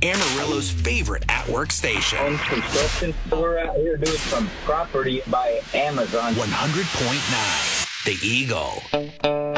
Amarillo's favorite at-work station. Home construction. We're out here doing some property by Amazon. 100.9 The Eagle.